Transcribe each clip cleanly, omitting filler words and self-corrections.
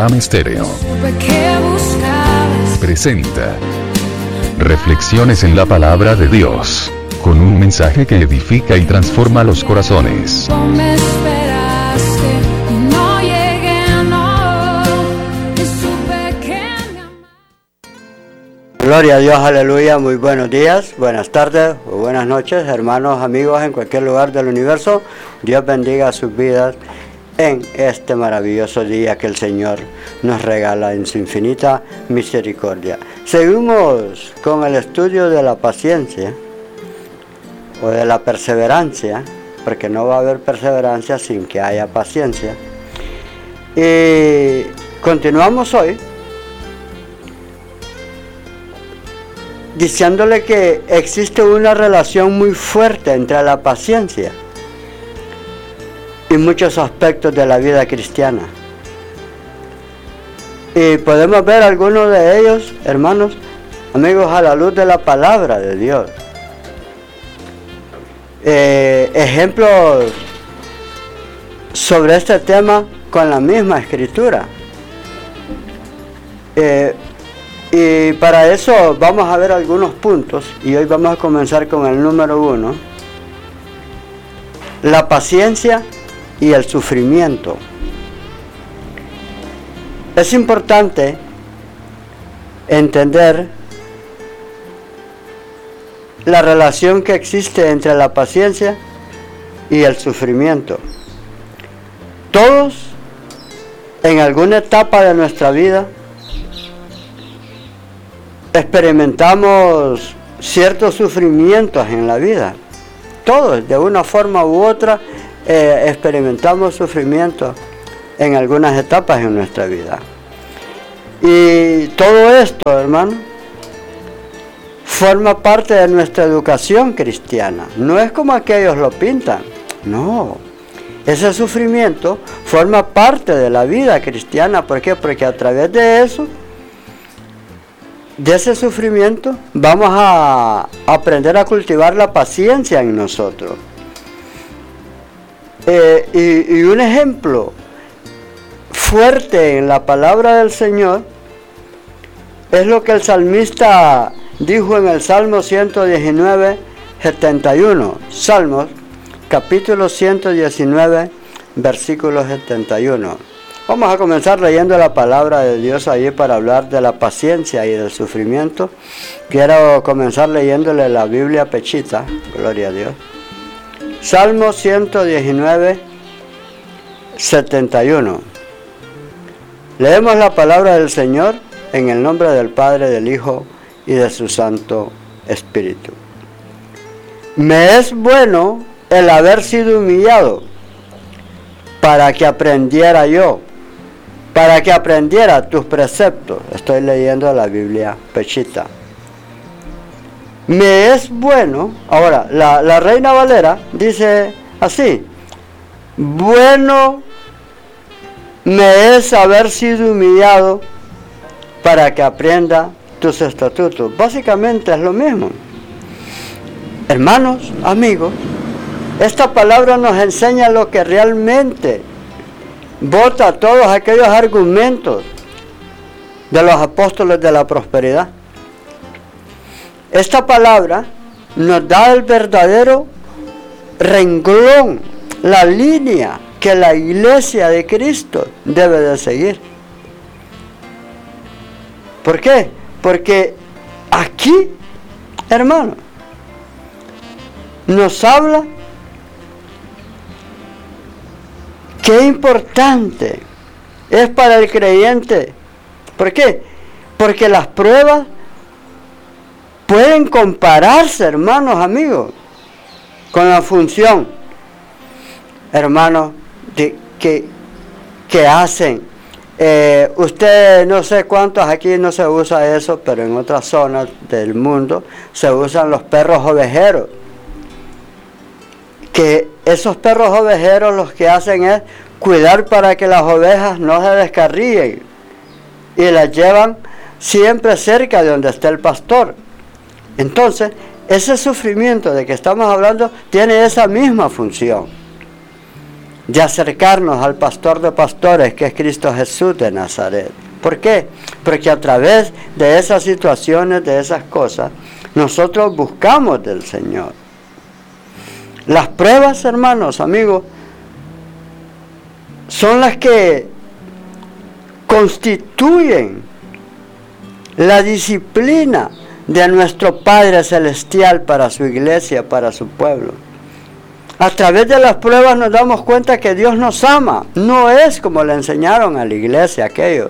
Abraham Estéreo presenta Reflexiones en la Palabra de Dios, con un mensaje que edifica y transforma los corazones. Gloria a Dios, aleluya, muy buenos días, buenas tardes o buenas noches, hermanos, amigos en cualquier lugar del universo. Dios bendiga sus vidas en este maravilloso día que el Señor nos regala en su infinita misericordia. Seguimos con el estudio de la paciencia o de la perseverancia, porque no va a haber perseverancia sin que haya paciencia. Y continuamos hoy diciéndole que existe una relación muy fuerte entre la paciencia y muchos aspectos de la vida cristiana. Y podemos ver algunos de ellos, hermanos, amigos, a la luz de la palabra de Dios. Ejemplos sobre este tema con la misma escritura. Y para eso vamos a ver algunos puntos, y hoy vamos a comenzar con el número 1, la paciencia y el sufrimiento. Es importante entender la relación que existe entre la paciencia y el sufrimiento. Todos, en alguna etapa de nuestra vida, experimentamos ciertos sufrimientos en la vida. Todos, de una forma u otra, experimentamos sufrimiento en algunas etapas en nuestra vida. Y todo esto, hermano, forma parte de nuestra educación cristiana. No es como aquellos lo pintan. No. Ese sufrimiento forma parte de la vida cristiana. ¿Por qué? Porque a través de eso, de ese sufrimiento, vamos a aprender a cultivar la paciencia en nosotros. Y un ejemplo fuerte en la palabra del Señor es lo que el salmista dijo en el Salmo 119, 71. Salmos, capítulo 119, versículo 71. Vamos a comenzar leyendo la palabra de Dios allí para hablar de la paciencia y del sufrimiento. Quiero comenzar leyéndole la Biblia pechita, gloria a Dios. Salmo 119, 71. Leemos la palabra del Señor en el nombre del Padre, del Hijo y de su Santo Espíritu. Me es bueno el haber sido humillado para que aprendiera yo, para que aprendiera tus preceptos. Estoy leyendo la Biblia pechita. Me es bueno, ahora la Reina Valera dice así: bueno me es haber sido humillado para que aprenda tus estatutos. Básicamente es lo mismo. Hermanos, amigos, esta palabra nos enseña lo que realmente bota todos aquellos argumentos de los apóstoles de la prosperidad. Esta palabra nos da el verdadero renglón, la línea que la iglesia de Cristo debe de seguir. ¿Por qué? Porque aquí, hermano, nos habla qué importante es para el creyente. ¿Por qué? Porque las pruebas pueden compararse, hermanos, amigos, con la función, hermanos, que hacen. Usted, no sé cuántos, aquí no se usa eso, pero en otras zonas del mundo se usan los perros ovejeros. Que esos perros ovejeros los que hacen es cuidar para que las ovejas no se descarríen y las llevan siempre cerca de donde está el pastor. Entonces, ese sufrimiento de que estamos hablando tiene esa misma función. de acercarnos al pastor de pastores, que es Cristo Jesús de Nazaret. ¿Por qué? Porque a través de esas situaciones, de esas cosas, nosotros buscamos del Señor. Las pruebas, hermanos, amigos, son las que constituyen la disciplina de nuestro Padre Celestial para su iglesia, para su pueblo. A través de las pruebas nos damos cuenta que Dios nos ama. No es como le enseñaron a la iglesia aquello.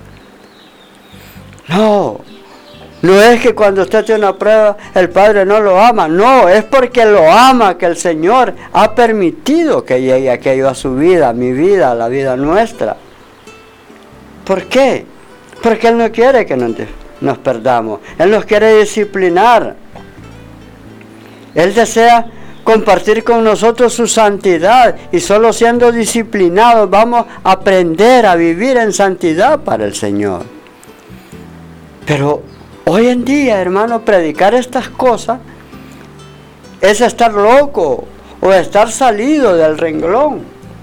No es que cuando usted tiene una prueba el Padre no lo ama. No, es porque lo ama que el Señor ha permitido que llegue aquello a su vida, a mi vida, a la vida nuestra. ¿Por qué? Porque Él no quiere que nos perdamos. Él nos quiere disciplinar. Él desea compartir con nosotros su santidad, y solo siendo disciplinados vamos a aprender a vivir en santidad para el Señor. Pero hoy en día, hermano, predicar estas cosas es estar loco o estar salido del renglón.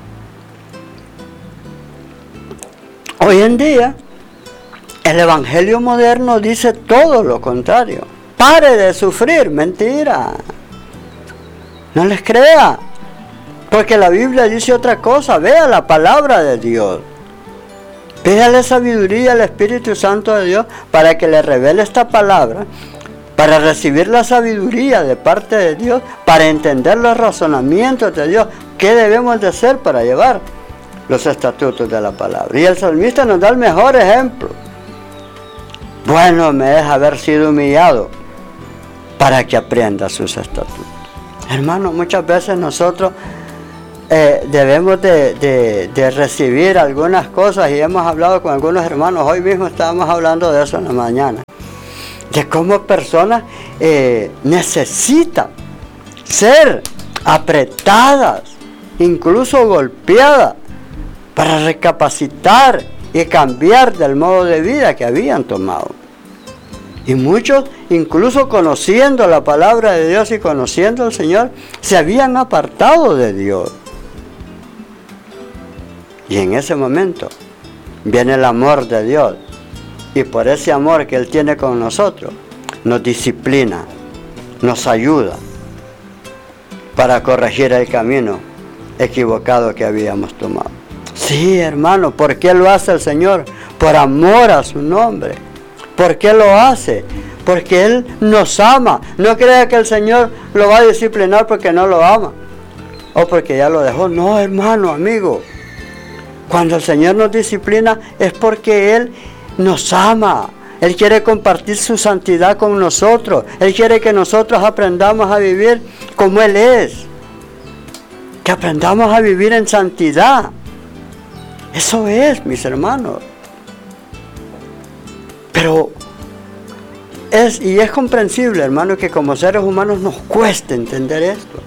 Hoy en día, el evangelio moderno dice todo lo contrario. Pare de sufrir, mentira. No les crea, porque la Biblia dice otra cosa. Vea la palabra de Dios. Pídale sabiduría al Espíritu Santo de Dios para que le revele esta palabra, para recibir la sabiduría de parte de Dios, para entender los razonamientos de Dios, qué debemos de hacer para llevar los estatutos de la palabra. Y el salmista nos da el mejor ejemplo. Bueno me es haber sido humillado para que aprenda sus estatutos. Hermano, muchas veces nosotros debemos de recibir algunas cosas, y hemos hablado con algunos hermanos. Hoy mismo estábamos hablando de eso en la mañana, de cómo personas necesitan ser apretadas, incluso golpeadas, para recapacitar y cambiar del modo de vida que habían tomado. Y muchos, incluso conociendo la palabra de Dios y conociendo al Señor, se habían apartado de Dios. Y en ese momento viene el amor de Dios. Y por ese amor que Él tiene con nosotros, nos disciplina, nos ayuda para corregir el camino equivocado que habíamos tomado. Sí, hermano, ¿por qué lo hace el Señor? Por amor a su nombre. ¿Por qué lo hace? Porque Él nos ama. No crea que el Señor lo va a disciplinar porque no lo ama, o porque ya lo dejó. No, hermano, amigo. Cuando el Señor nos disciplina es porque Él nos ama. Él quiere compartir su santidad con nosotros. Él quiere que nosotros aprendamos a vivir como Él es. Que aprendamos a vivir en santidad. Eso es, mis hermanos. Pero es comprensible, hermano, que como seres humanos nos cueste entender esto.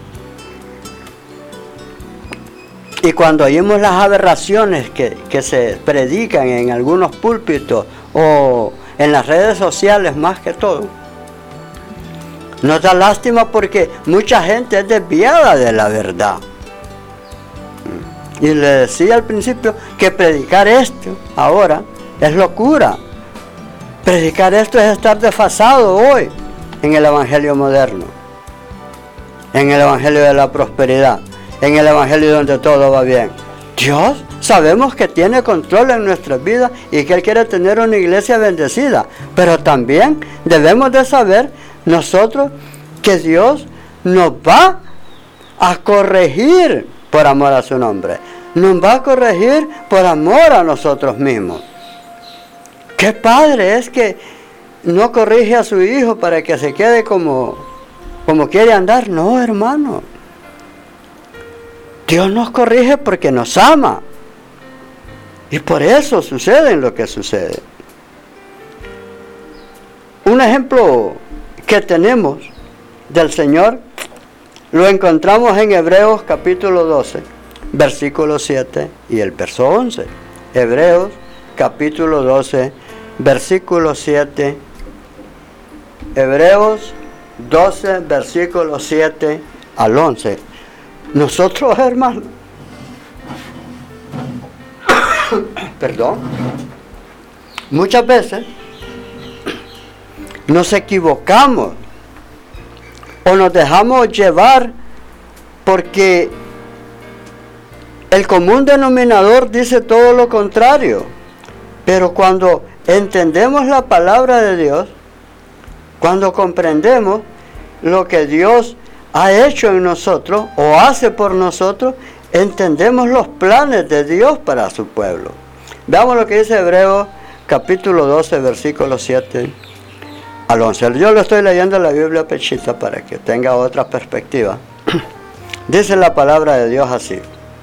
Y cuando oímos las aberraciones que se predican en algunos púlpitos o en las redes sociales más que todo, nos da lástima porque mucha gente es desviada de la verdad. Y le decía al principio que predicar esto ahora es locura. Predicar esto es estar desfasado hoy en el evangelio moderno, en el evangelio de la prosperidad, en el evangelio donde todo va bien. Dios sabemos que tiene control en nuestras vidas y que Él quiere tener una iglesia bendecida, pero también debemos de saber nosotros que Dios nos va a corregir por amor a su nombre, nos va a corregir por amor a nosotros mismos. ¿Qué padre es que no corrige a su hijo para que se quede como quiere andar? No, hermano. Dios nos corrige porque nos ama. Y por eso sucede lo que sucede. Un ejemplo que tenemos del Señor lo encontramos en Hebreos capítulo 12, versículo 7 y el verso 11. Hebreos capítulo 12, versículo 7. Hebreos 12, versículo 7 al 11. Nosotros, hermanos, perdón, muchas veces nos equivocamos o nos dejamos llevar porque el común denominador dice todo lo contrario. Pero cuando entendemos la palabra de Dios, cuando comprendemos lo que Dios ha hecho en nosotros o hace por nosotros, entendemos los planes de Dios para su pueblo. Veamos lo que dice Hebreos capítulo 12, versículos 7 al 11. Yo lo estoy leyendo en la Biblia pechita para que tenga otra perspectiva. Dice la palabra de Dios así.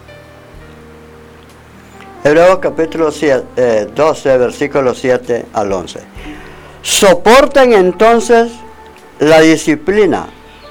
Hebreos capítulo 12, versículos 7 al 11. Soporten entonces la disciplina,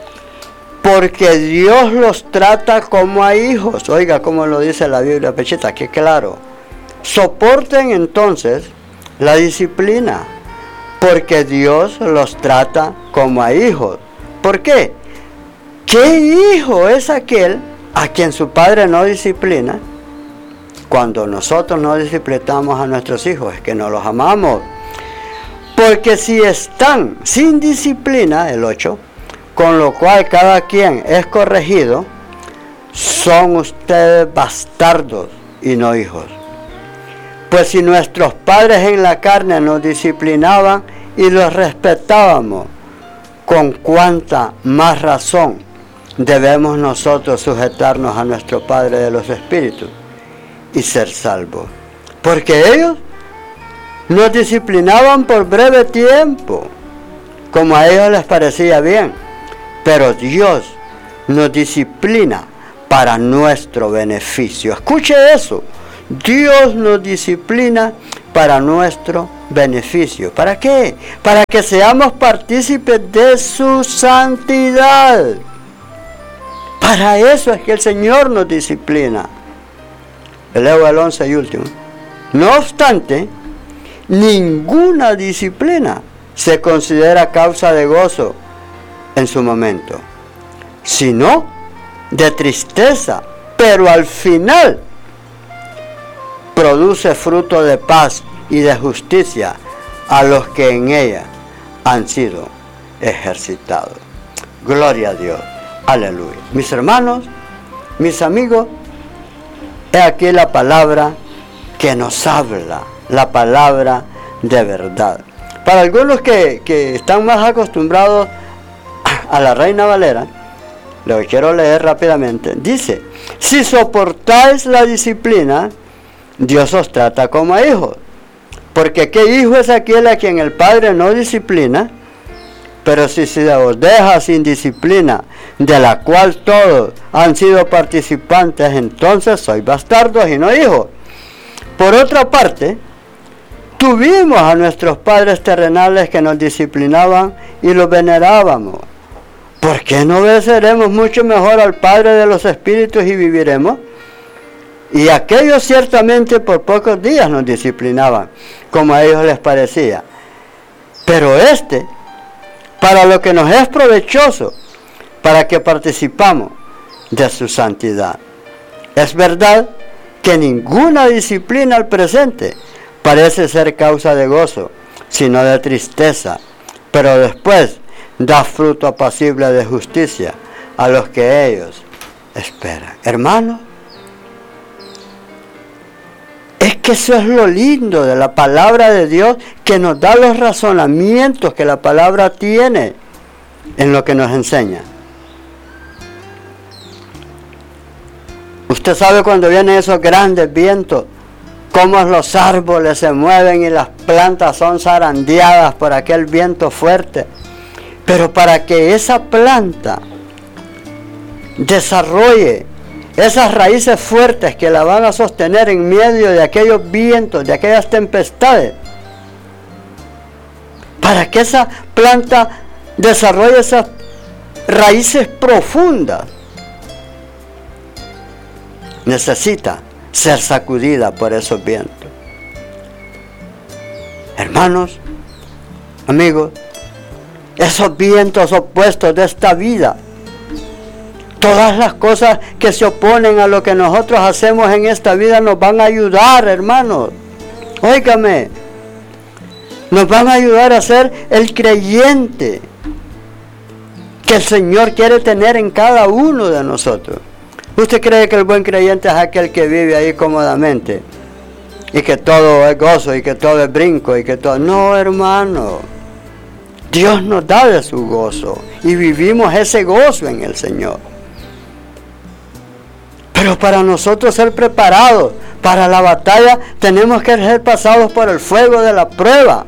porque Dios los trata como a hijos. Oiga cómo lo dice la Biblia pechita, que claro. Soporten entonces la disciplina, porque Dios los trata como a hijos. ¿Por qué? ¿Qué hijo es aquel a quien su padre no disciplina? Cuando nosotros no disciplinamos a nuestros hijos, es que no los amamos. Porque si están sin disciplina, el 8, con lo cual cada quien es corregido, son ustedes bastardos y no hijos. Pues si nuestros padres en la carne nos disciplinaban y los respetábamos, con cuánta más razón debemos nosotros sujetarnos a nuestro Padre de los Espíritus y ser salvos. Porque ellos nos disciplinaban por breve tiempo, como a ellos les parecía bien, pero Dios nos disciplina para nuestro beneficio. Escuche eso. Dios nos disciplina para nuestro beneficio. ¿Para qué? Para que seamos partícipes de su santidad. Para eso es que el Señor nos disciplina. Leo el 11 y último. No obstante, ninguna disciplina se considera causa de gozo en su momento, sino de tristeza, pero al final produce fruto de paz y de justicia a los que en ella han sido ejercitados. Gloria a Dios. Aleluya. Mis hermanos, mis amigos, he aquí la palabra que nos habla, la palabra de verdad. Para algunos que están más acostumbrados a la Reina Valera, lo quiero leer rápidamente. Dice: si soportáis la disciplina, Dios os trata como a hijos. Porque ¿qué hijo es aquel a quien el Padre no disciplina? Pero si se os deja sin disciplina, de la cual todos han sido participantes, entonces sois bastardos y no hijos. Por otra parte, tuvimos a nuestros padres terrenales que nos disciplinaban y los venerábamos. ¿Por qué no obedeceremos mucho mejor al Padre de los Espíritus y viviremos? Y aquellos ciertamente por pocos días nos disciplinaban, como a ellos les parecía. Pero para lo que nos es provechoso, para que participamos de su santidad. Es verdad que ninguna disciplina al presente parece ser causa de gozo, sino de tristeza, pero después da fruto apacible de justicia a los que ellos esperan. Hermanos, es que eso es lo lindo de la palabra de Dios, que nos da los razonamientos que la palabra tiene en lo que nos enseña. Usted sabe cuando vienen esos grandes vientos, cómo los árboles se mueven y las plantas son zarandeadas por aquel viento fuerte. Pero para que esa planta desarrolle esas raíces fuertes que la van a sostener en medio de aquellos vientos, de aquellas tempestades, para que esa planta desarrolle esas raíces profundas, necesita ser sacudida por esos vientos. Hermanos, amigos, esos vientos opuestos de esta vida Todas las cosas que se oponen a lo que nosotros hacemos en esta vida nos van a ayudar, hermanos. Óigame, nos van a ayudar a ser el creyente que el Señor quiere tener en cada uno de nosotros. ¿Usted cree que el buen creyente es aquel que vive ahí cómodamente? Y que todo es gozo, y que todo es brinco, y que todo... No, hermano. Dios nos da de su gozo, y vivimos ese gozo en el Señor. Pero para nosotros ser preparados para la batalla, tenemos que ser pasados por el fuego de la prueba.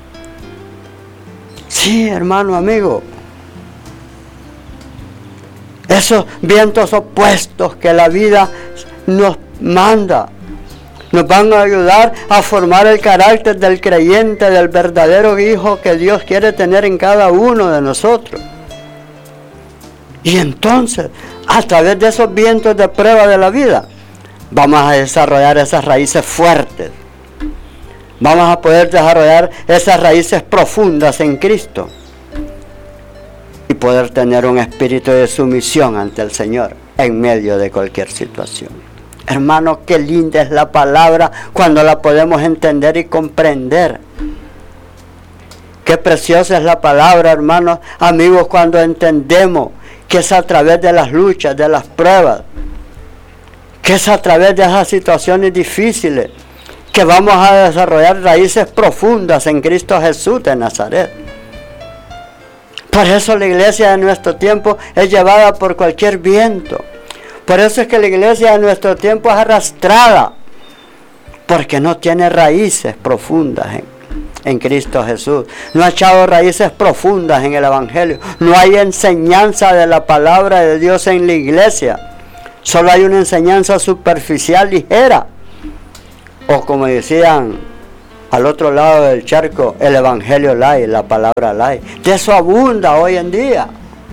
Sí, hermano, amigo. Esos vientos opuestos que la vida nos manda, nos van a ayudar a formar el carácter del creyente, del verdadero hijo que Dios quiere tener en cada uno de nosotros. Y entonces, a través de esos vientos de prueba de la vida, vamos a desarrollar esas raíces fuertes. Vamos a poder desarrollar esas raíces profundas en Cristo. Y poder tener un espíritu de sumisión ante el Señor en medio de cualquier situación. Hermano, qué linda es la palabra cuando la podemos entender y comprender. Qué preciosa es la palabra, hermanos, amigos, cuando entendemos que es a través de las luchas, de las pruebas, que es a través de esas situaciones difíciles que vamos a desarrollar raíces profundas en Cristo Jesús de Nazaret. Por eso la iglesia de nuestro tiempo es llevada por cualquier viento. Por eso es que la iglesia de nuestro tiempo es arrastrada, porque no tiene raíces profundas en Cristo Jesús. No ha echado raíces profundas en el Evangelio. No hay enseñanza de la palabra de Dios en la iglesia. Solo hay una enseñanza superficial, ligera. O como decían al otro lado del charco, el Evangelio light, la palabra light. De eso abunda hoy en día.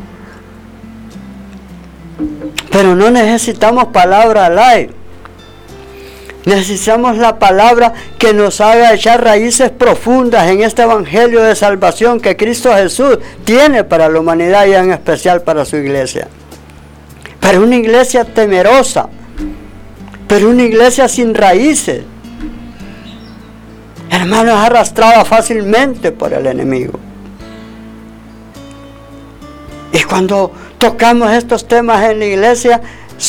Pero no necesitamos palabra light. Necesitamos la palabra que nos haga echar raíces profundas en este evangelio de salvación que Cristo Jesús tiene para la humanidad y en especial para su iglesia. Pero una iglesia temerosa, pero una iglesia sin raíces, hermanos, arrastrada fácilmente por el enemigo. Y cuando tocamos estos temas en la iglesia,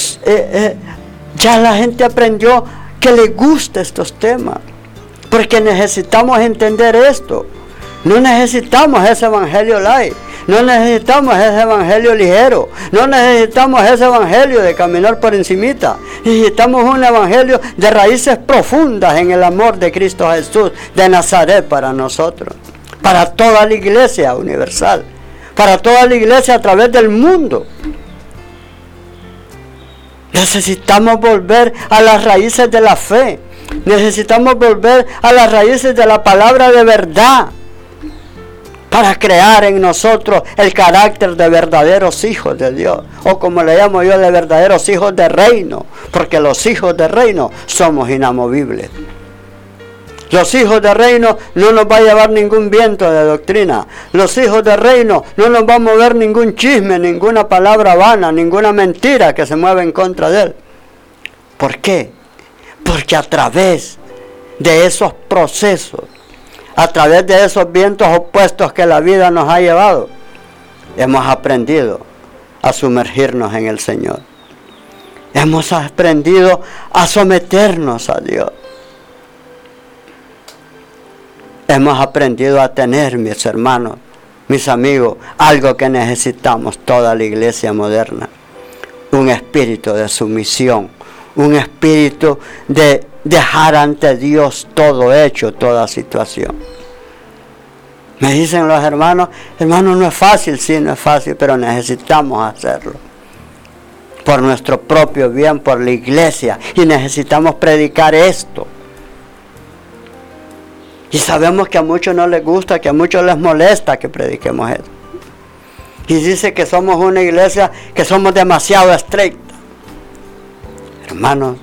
ya la gente aprendió que le gusta estos temas, porque necesitamos entender esto. No necesitamos ese evangelio light, no necesitamos ese evangelio ligero, no necesitamos ese evangelio de caminar por encimita. Necesitamos un evangelio de raíces profundas en el amor de Cristo Jesús de Nazaret para nosotros, para toda la iglesia universal, para toda la iglesia a través del mundo. Necesitamos volver a las raíces de la fe. Necesitamos volver a las raíces de la palabra de verdad para crear en nosotros el carácter de verdaderos hijos de Dios. O como le llamo yo, de verdaderos hijos de reino. Porque los hijos de reino somos inamovibles. Los hijos de reino no nos va a llevar ningún viento de doctrina. Los hijos de reino no nos va a mover ningún chisme, ninguna palabra vana, ninguna mentira que se mueva en contra de él. ¿Por qué? Porque a través de esos procesos, a través de esos vientos opuestos que la vida nos ha llevado, hemos aprendido a sumergirnos en el Señor. Hemos aprendido a someternos a Dios. Hemos aprendido a tener, mis hermanos, mis amigos, algo que necesitamos toda la iglesia moderna. Un espíritu de sumisión, un espíritu de dejar ante Dios todo hecho, toda situación. Me dicen los hermanos, no es fácil, sí, no es fácil, pero necesitamos hacerlo. Por nuestro propio bien, por la iglesia, y necesitamos predicar esto. Y sabemos que a muchos no les gusta, que a muchos les molesta que prediquemos esto. Y dice que somos una iglesia que somos demasiado estrictos. Hermanos,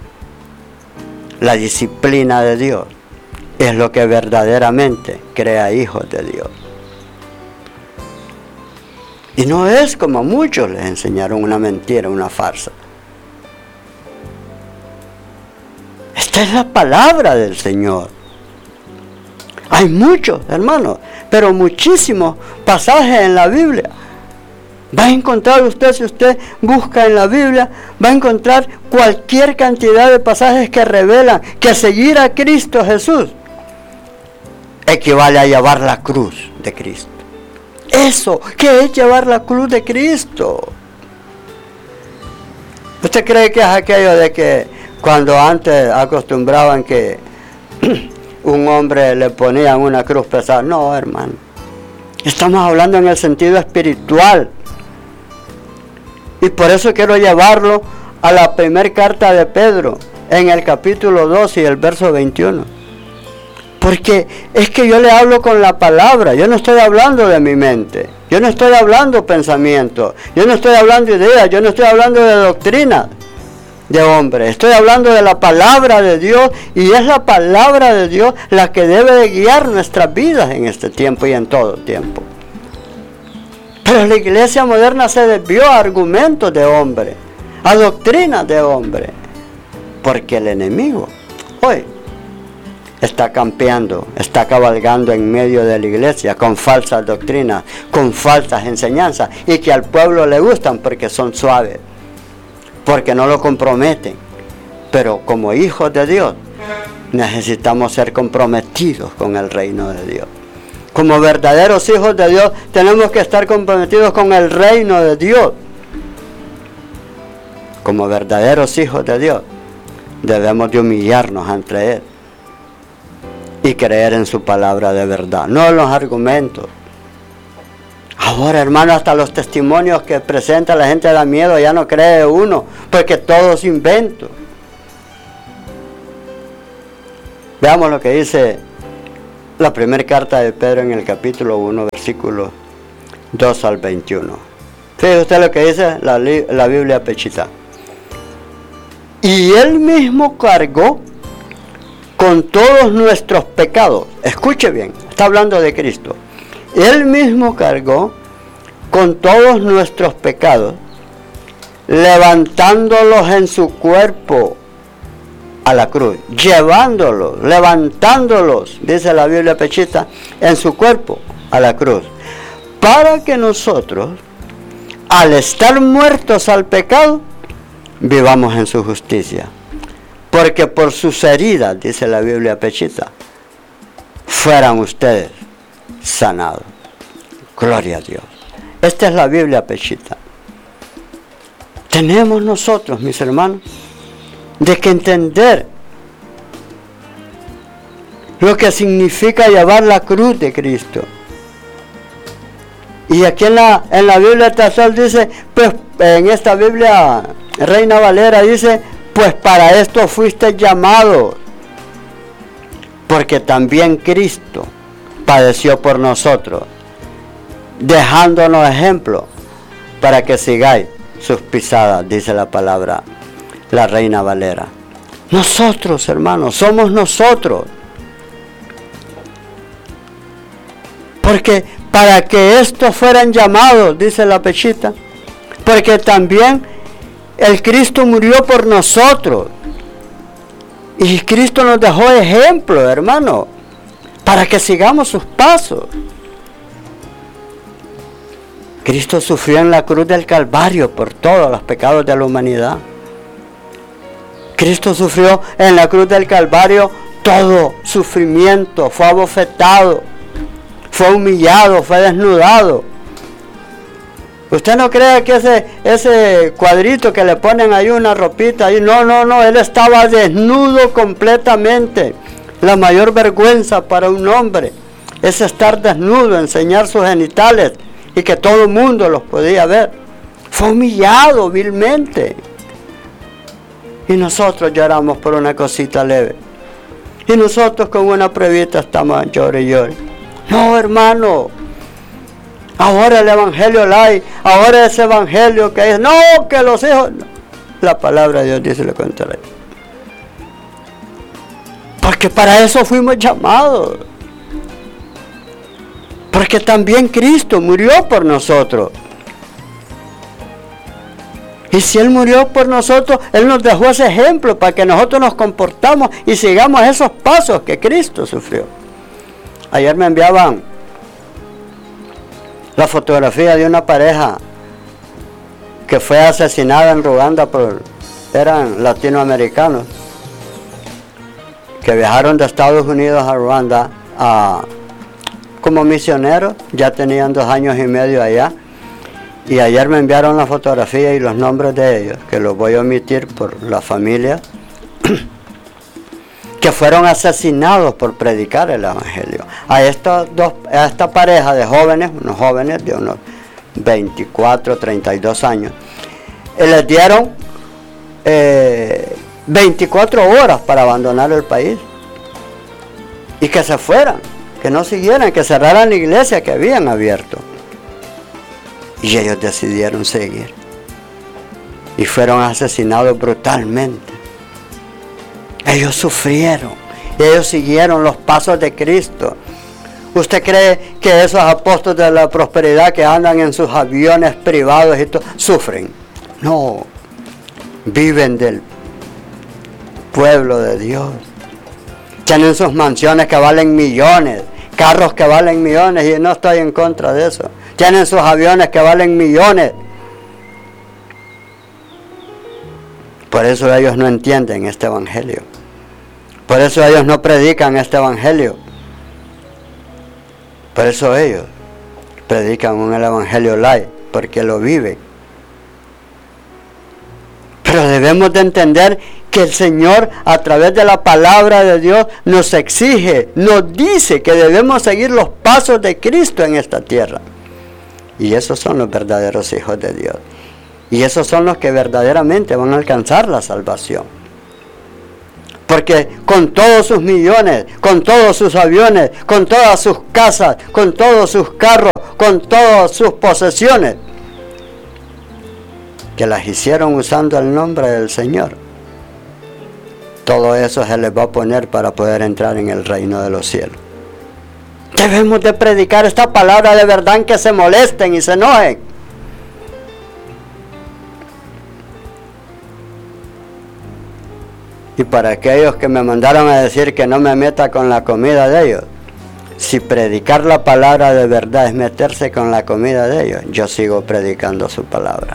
la disciplina de Dios es lo que verdaderamente crea hijos de Dios. Y no es como a muchos les enseñaron una mentira, una farsa. Esta es la palabra del Señor. Hay muchos, hermanos, pero muchísimos pasajes en la Biblia. Va a encontrar usted, si usted busca en la Biblia, va a encontrar cualquier cantidad de pasajes que revelan que seguir a Cristo Jesús equivale a llevar la cruz de Cristo. Eso, ¿qué es llevar la cruz de Cristo? ¿Usted cree que es aquello de que cuando antes acostumbraban que un hombre le ponían una cruz pesada? No, hermano. Estamos hablando en el sentido espiritual. Y por eso quiero llevarlo a la primera carta de Pedro, en el capítulo 2 y el verso 21. Porque es que yo le hablo con la palabra, yo no estoy hablando de mi mente, yo no estoy hablando pensamiento, yo no estoy hablando ideas, yo no estoy hablando de doctrina de hombre, estoy hablando de la palabra de Dios, y es la palabra de Dios la que debe de guiar nuestras vidas en este tiempo y en todo tiempo. Pero la iglesia moderna se desvió a argumentos de hombre, a doctrinas de hombre, porque el enemigo hoy está campeando, está cabalgando en medio de la iglesia con falsas doctrinas, con falsas enseñanzas, y que al pueblo le gustan porque son suaves, porque no lo comprometen. Pero como hijos de Dios necesitamos ser comprometidos con el reino de Dios. Como verdaderos hijos de Dios tenemos que estar comprometidos con el reino de Dios. Como verdaderos hijos de Dios debemos de humillarnos ante Él y creer en su palabra de verdad, no en los argumentos. Ahora, hermano, hasta los testimonios que presenta la gente da miedo, ya no cree uno, porque todo es invento. Veamos lo que dice la primera carta de Pedro en el capítulo 1, versículos 2 al 21. Fíjese usted lo que dice la Biblia Pechita. Y Él mismo cargó con todos nuestros pecados. Escuche bien, está hablando de Cristo. Él mismo cargó con todos nuestros pecados, levantándolos en su cuerpo a la cruz, llevándolos, levantándolos, dice la Biblia Pechita, en su cuerpo a la cruz, para que nosotros, al estar muertos al pecado, vivamos en su justicia. Porque por sus heridas, dice la Biblia Pechita, fueran ustedes sanados. Gloria a Dios. Esta es la Biblia Pechita. Tenemos nosotros, mis hermanos, de que entender lo que significa llevar la cruz de Cristo. Y aquí en la Biblia Tasal dice, pues en esta Biblia Reina Valera dice, pues para esto fuiste llamados, porque también Cristo padeció por nosotros, dejándonos ejemplo para que sigáis sus pisadas, dice la palabra, la Reina Valera. Nosotros, hermanos, somos nosotros. Porque para que estos fueran llamados, dice la Pechita, porque también el Cristo murió por nosotros. Y Cristo nos dejó ejemplo, hermano, para que sigamos sus pasos. Cristo sufrió en la cruz del Calvario por todos los pecados de la humanidad. Cristo sufrió en la cruz del Calvario todo sufrimiento, fue abofetado, fue humillado, fue desnudado. Usted no cree que ese cuadrito que le ponen ahí una ropita ahí, no, él estaba desnudo completamente. La mayor vergüenza para un hombre es estar desnudo, enseñar sus genitales y que todo el mundo los podía ver. Fue humillado vilmente. Y nosotros lloramos por una cosita leve. Y nosotros con una pruebita estamos llore y llore. No, hermano. Ahora el evangelio hay. Ahora ese evangelio que es. No, que los hijos. No. La palabra de Dios dice lo contrario. Porque para eso fuimos llamados. Porque también Cristo murió por nosotros. Y si Él murió por nosotros, Él nos dejó ese ejemplo para que nosotros nos comportamos y sigamos esos pasos que Cristo sufrió. Ayer me enviaban la fotografía de una pareja que fue asesinada en Ruanda eran latinoamericanos, que viajaron de Estados Unidos a Ruanda como misioneros, ya tenían 2 años y medio allá. Y ayer me enviaron la fotografía y los nombres de ellos, que los voy a omitir por la familia, que fueron asesinados por predicar el Evangelio. A esta pareja de jóvenes, unos jóvenes de unos 24, 32 años, les dieron 24 horas para abandonar el país y que se fueran, que no siguieran, que cerraran la iglesia que habían abierto. Y ellos decidieron seguir. Y fueron asesinados brutalmente. Ellos sufrieron. Y ellos siguieron los pasos de Cristo. ¿Usted cree que esos apóstoles de la prosperidad que andan en sus aviones privados y todo, sufren? No. Viven del pueblo de Dios. Tienen sus mansiones que valen millones. Carros que valen millones. Y no estoy en contra de eso. Tienen sus aviones que valen millones. Por eso ellos no entienden este evangelio. Por eso ellos no predican este evangelio. Por eso ellos predican un evangelio light, porque lo viven. Pero debemos de entender que el Señor, a través de la palabra de Dios, nos exige, nos dice que debemos seguir los pasos de Cristo en esta tierra. Y esos son los verdaderos hijos de Dios. Y esos son los que verdaderamente van a alcanzar la salvación. Porque con todos sus millones, con todos sus aviones, con todas sus casas, con todos sus carros, con todas sus posesiones, que las hicieron usando el nombre del Señor, todo eso se les va a poner para poder entrar en el reino de los cielos. Debemos de predicar esta palabra de verdad, en que se molesten y se enojen. Y para aquellos que me mandaron a decir que no me meta con la comida de ellos, si predicar la palabra de verdad es meterse con la comida de ellos, yo sigo predicando su palabra.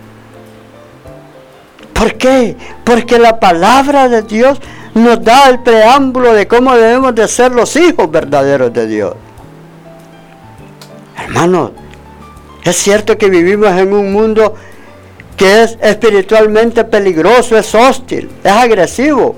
¿Por qué? Porque la palabra de Dios nos da el preámbulo de cómo debemos de ser los hijos verdaderos de Dios. Hermanos, es cierto que vivimos en un mundo que es espiritualmente peligroso, es hostil, es agresivo.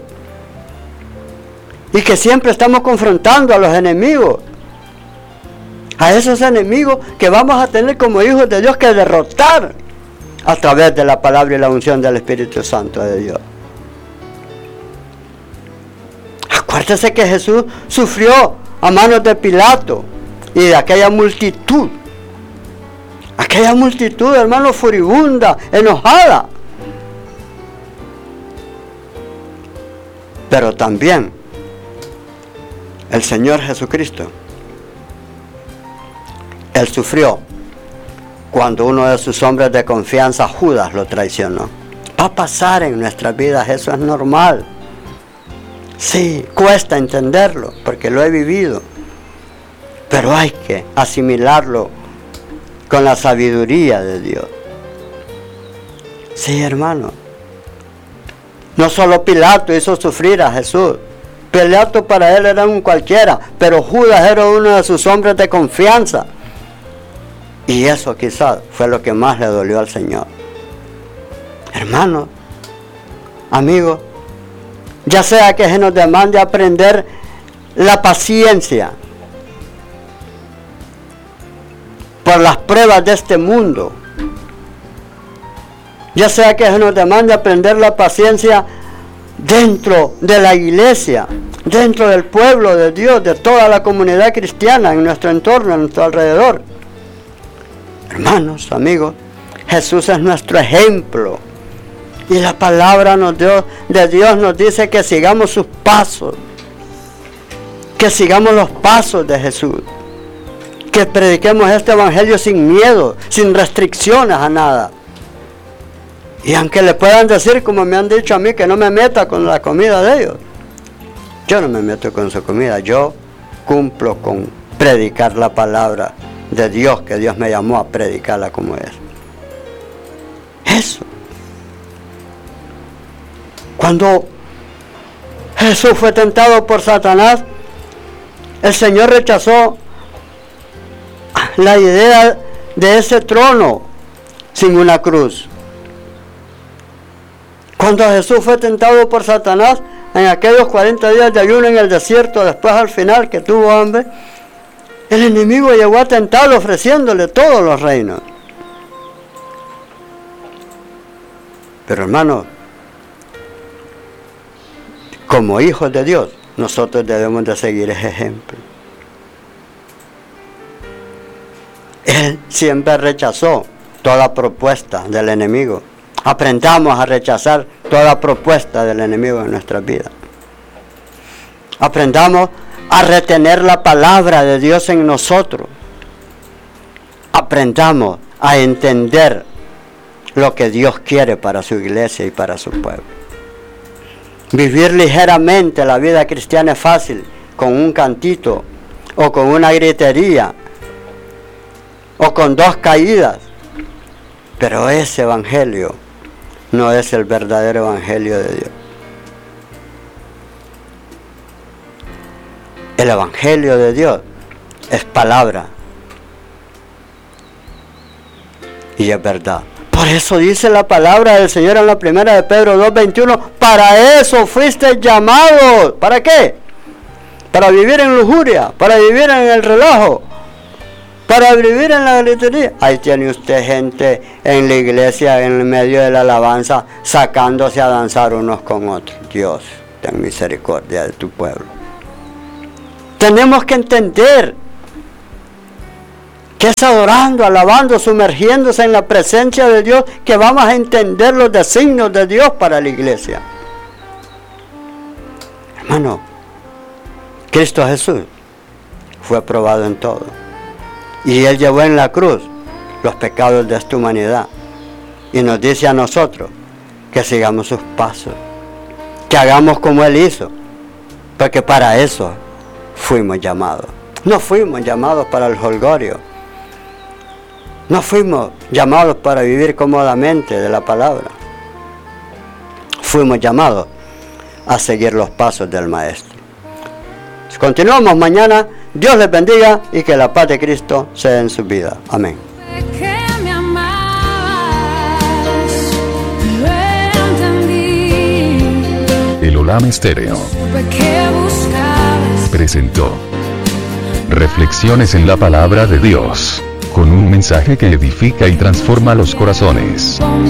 Y que siempre estamos confrontando a los enemigos. A esos enemigos que vamos a tener como hijos de Dios que derrotar a través de la palabra y la unción del Espíritu Santo de Dios. Acuérdese que Jesús sufrió a manos de Pilato y de aquella multitud. Aquella multitud, hermano, furibunda, enojada. Pero también el Señor Jesucristo, Él sufrió cuando uno de sus hombres de confianza, Judas, lo traicionó. Va a pasar en nuestras vidas, eso es normal. Sí, cuesta entenderlo, porque lo he vivido. Pero hay que asimilarlo con la sabiduría de Dios. Sí, hermano. No solo Pilato hizo sufrir a Jesús. Pilato para él era un cualquiera, pero Judas era uno de sus hombres de confianza. Y eso quizás fue lo que más le dolió al Señor. Hermano, amigo, ya sea que se nos demande aprender la paciencia por las pruebas de este mundo, ya sea que se nos demande aprender la paciencia dentro de la iglesia, dentro del pueblo de Dios, de toda la comunidad cristiana, en nuestro entorno, en nuestro alrededor. Hermanos, amigos, Jesús es nuestro ejemplo. Y la palabra de Dios nos dice que sigamos sus pasos. Que sigamos los pasos de Jesús. Que prediquemos este evangelio sin miedo, sin restricciones a nada. Y aunque le puedan decir, como me han dicho a mí, que no me meta con la comida de ellos, yo no me meto con su comida. Yo cumplo con predicar la palabra de Dios, que Dios me llamó a predicarla como es. Eso. Cuando Jesús fue tentado por Satanás, el Señor rechazó la idea de ese trono sin una cruz. Cuando Jesús fue tentado por Satanás en aquellos 40 días de ayuno en el desierto, después al final que tuvo hambre, el enemigo llegó a tentarlo ofreciéndole todos los reinos. Pero hermanos, como hijos de Dios, nosotros debemos de seguir ese ejemplo. Él siempre rechazó toda propuesta del enemigo. Aprendamos a rechazar toda propuesta del enemigo en nuestras vidas. Aprendamos a retener la palabra de Dios en nosotros. Aprendamos a entender lo que Dios quiere para su iglesia y para su pueblo. Vivir ligeramente la vida cristiana es fácil, con un cantito, o con una gritería, o con 2 caídas. Pero ese evangelio no es el verdadero evangelio de Dios. El evangelio de Dios es palabra y es verdad. Por eso dice la palabra del Señor en la primera de Pedro 2:21, para eso fuiste llamados. ¿Para qué? Para vivir en lujuria, para vivir en el relajo, para vivir en la gritería. Ahí tiene usted gente en la iglesia, en medio de la alabanza, sacándose a danzar unos con otros. Dios, ten misericordia de tu pueblo. Tenemos que entender que es adorando, alabando, sumergiéndose en la presencia de Dios que vamos a entender los designios de Dios para la iglesia. Hermano, Cristo Jesús fue probado en todo. Y Él llevó en la cruz los pecados de esta humanidad. Y nos dice a nosotros que sigamos sus pasos, que hagamos como Él hizo, porque para eso fuimos llamados. No fuimos llamados para el jolgorio. No fuimos llamados para vivir cómodamente de la palabra. Fuimos llamados a seguir los pasos del Maestro. Continuamos mañana. Dios les bendiga y que la paz de Cristo sea en su vida. Amén. El Olam Estéreo presentó Reflexiones en la Palabra de Dios, con un mensaje que edifica y transforma los corazones.